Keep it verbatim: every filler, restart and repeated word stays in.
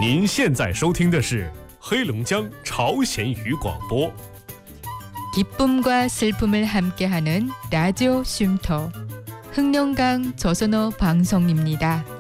您现在收听的是黑龙江朝鲜语广播。 기쁨과 슬픔을 함께하는 라디오 쉼터 흥룡강 조선어 방송입니다.